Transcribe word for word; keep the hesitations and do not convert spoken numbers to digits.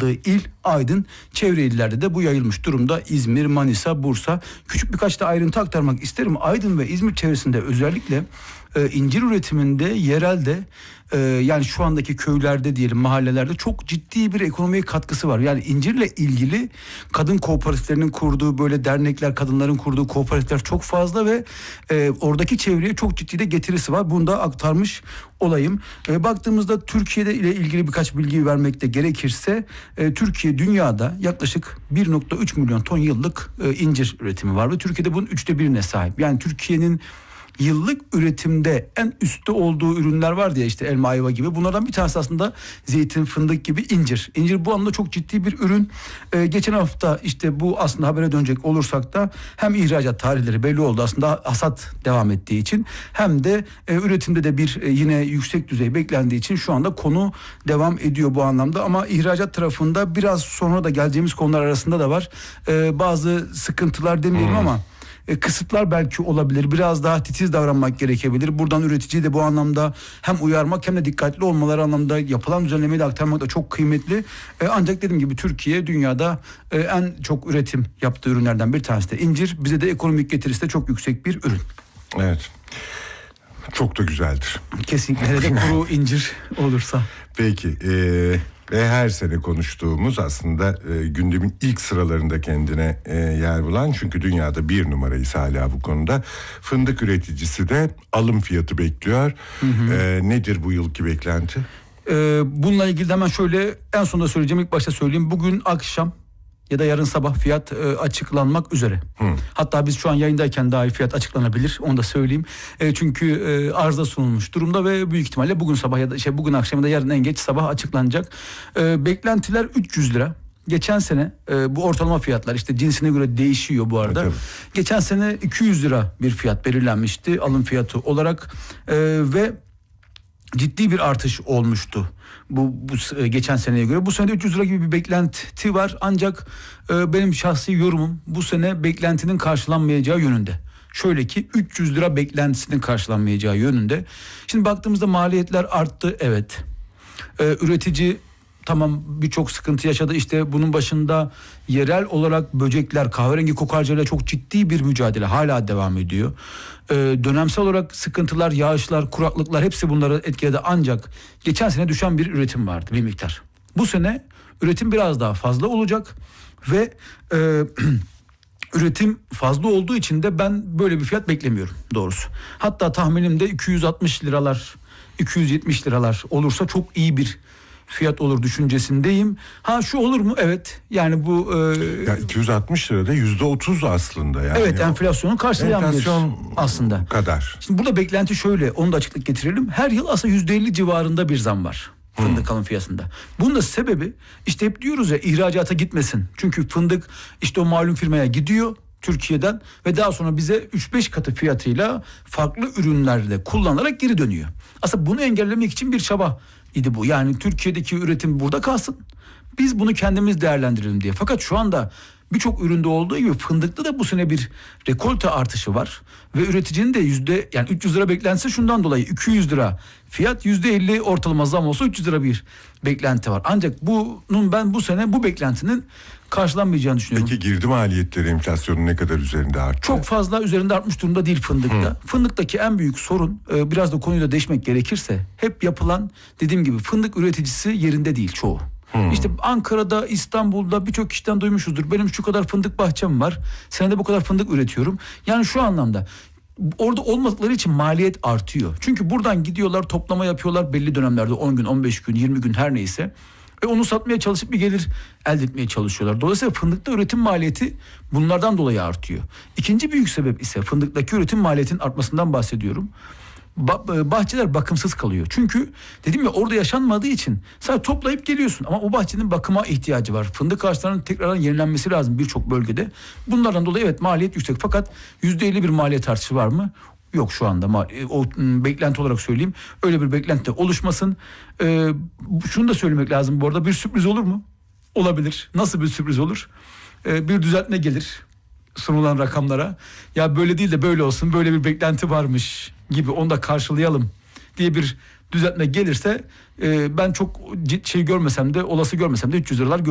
yayıldığı il Aydın. Çevre illerde de bu yayılmış durumda. İzmir, Manisa, Bursa. Küçük birkaç da ayrıntı aktarmak isterim. Aydın ve İzmir çevresinde özellikle e, incir üretiminde, yerelde e, yani şu andaki köylerde diyelim, mahallelerde çok ciddi bir ekonomiye katkısı var. Yani incirle ilgili kadın kooperatiflerinin kurduğu böyle dernekler, kadınların kurduğu kooperatifler çok fazla ve e, oradaki çevreye çok ciddi de getirisi var. Bunu da aktarmış olayım. E, baktığımızda Türkiye'de ile ilgili birkaç bilgi vermekte gerekirse e, Türkiye dünyada yaklaşık bir nokta üç milyon ton yıllık e, incir üretimi var ve Türkiye'de bunun üçte birine sahip. Yani Türkiye'nin yıllık üretimde en üstte olduğu ürünler var diye, işte elma, ayva gibi. Bunlardan bir tanesi aslında zeytin, fındık gibi incir. İncir bu anlamda çok ciddi bir ürün. Ee, geçen hafta işte bu aslında habere dönecek olursak da hem ihracat tarihleri belli oldu aslında hasat devam ettiği için, hem de e, üretimde de bir e, yine yüksek düzey beklendiği için şu anda konu devam ediyor bu anlamda. Ama ihracat tarafında biraz sonra da geleceğimiz konular arasında da var. Ee, bazı sıkıntılar demeyelim hmm. ama E, kısıtlar belki olabilir. Biraz daha titiz davranmak gerekebilir. Buradan üreticiyi de bu anlamda hem uyarmak hem de dikkatli olmaları anlamda yapılan düzenlemeyi de aktarmak da çok kıymetli. E, ancak dediğim gibi Türkiye dünyada e, en çok üretim yaptığı ürünlerden bir tanesi de incir. Bize de ekonomik getirisi de çok yüksek bir ürün. Evet. Çok da güzeldir. Kesinlikle. Hele de kuru incir olursa. Peki. Eee... Ve her sene konuştuğumuz aslında e, gündemin ilk sıralarında kendine e, yer bulan, çünkü dünyada bir numarayız hala bu konuda. Fındık üreticisi de alım fiyatı bekliyor. Hı hı. E, nedir bu yılki beklenti? E, bununla ilgili hemen şöyle en sonunda söyleyeceğim, ilk başta söyleyeyim. Bugün akşam ya da yarın sabah fiyat e, açıklanmak üzere. Hı. Hatta biz şu an yayındayken dahi fiyat açıklanabilir. Onu da söyleyeyim. E, çünkü e, arıza sunulmuş durumda ve büyük ihtimalle bugün sabah ya da şey bugün akşam ya da yarın en geç sabah açıklanacak. E, beklentiler üç yüz lira. Geçen sene e, bu ortalama fiyatlar işte cinsine göre değişiyor bu arada. Evet, geçen sene iki yüz lira bir fiyat belirlenmişti alım fiyatı olarak e, ve ciddi bir artış olmuştu bu, bu geçen seneye göre. Bu sene üç yüz lira gibi bir beklenti var, ancak e, benim şahsi yorumum bu sene beklentinin karşılanmayacağı yönünde. Şöyle ki üç yüz lira beklentisinin karşılanmayacağı yönünde. Şimdi baktığımızda maliyetler arttı, evet. E, üretici tamam birçok sıkıntı yaşadı. İşte bunun başında yerel olarak böcekler, kahverengi kokarcayla çok ciddi bir mücadele hala devam ediyor. Ee, dönemsel olarak sıkıntılar, yağışlar, kuraklıklar hepsi bunları etkiledi. Ancak geçen sene düşen bir üretim vardı bir miktar. Bu sene üretim biraz daha fazla olacak ve e, üretim fazla olduğu için de ben böyle bir fiyat beklemiyorum doğrusu. Hatta tahminimde iki yüz altmış liralar, iki yüz yetmiş liralar olursa çok iyi bir fiyat olur düşüncesindeyim. Ha şu olur mu? Evet. Yani bu e, ya iki yüz altmış lirada yüzde otuz aslında yani. Evet, enflasyonu karşılayan enflasyon bir aslında. Kadar. Şimdi burada beklenti şöyle, onu da açıklık getirelim. Her yıl aslında yüzde elli civarında bir zam var fındık hmm. alım fiyatında. Bunun da sebebi işte hep diyoruz ya, ihracata gitmesin. Çünkü fındık işte o malum firmaya gidiyor Türkiye'den ve daha sonra bize üç beş katı fiyatıyla farklı ürünlerde kullanılarak geri dönüyor. Aslında bunu engellemek için bir çaba idi bu. Yani Türkiye'deki üretim burada kalsın, biz bunu kendimiz değerlendirelim diye. Fakat şu anda birçok üründe olduğu gibi fındıkta da bu sene bir rekolte artışı var. Ve üreticinin de yüzde yani üç yüz lira beklentisi şundan dolayı, iki yüz lira fiyat, yüzde elli ortalama zam olsa üç yüz lira bir beklenti var. Ancak bunun ben bu sene bu beklentinin karşılanmayacağını düşünüyorum. Peki girdi maliyetleri enflasyonun ne kadar üzerinde arttı? Çok fazla üzerinde artmış durumda değil fındıkta. Hmm. Fındıktaki en büyük sorun, biraz da konuyu da değişmek gerekirse, hep yapılan dediğim gibi fındık üreticisi yerinde değil çoğu. Hmm. İşte Ankara'da, İstanbul'da birçok kişiden duymuşuzdur. Benim şu kadar fındık bahçem var, senede bu kadar fındık üretiyorum. Yani şu anlamda orada olmadıkları için maliyet artıyor. Çünkü buradan gidiyorlar, toplama yapıyorlar belli dönemlerde, on gün, on beş gün, yirmi gün her neyse. Ve onu satmaya çalışıp bir gelir elde etmeye çalışıyorlar. Dolayısıyla fındıkta üretim maliyeti bunlardan dolayı artıyor. İkinci büyük sebep ise fındıktaki üretim maliyetinin artmasından bahsediyorum. Bahçeler bakımsız kalıyor. Çünkü dedim ya, orada yaşanmadığı için sadece toplayıp geliyorsun ama o bahçenin bakıma ihtiyacı var. Fındık ağaçlarının tekrardan yenilenmesi lazım birçok bölgede. Bunlardan dolayı evet maliyet yüksek, fakat yüzde elli bir maliyet artışı var mı? Yok şu anda. O beklenti olarak söyleyeyim. Öyle bir beklenti oluşmasın. Ee, şunu da söylemek lazım bu arada. Bir sürpriz olur mu? Olabilir. Nasıl bir sürpriz olur? Ee, bir düzeltme gelir sunulan rakamlara. Ya böyle değil de böyle olsun, böyle bir beklenti varmış gibi, onu da karşılayalım diye bir düzeltme gelirse e, ben çok şey görmesem de, olası görmesem de üç yüz liralar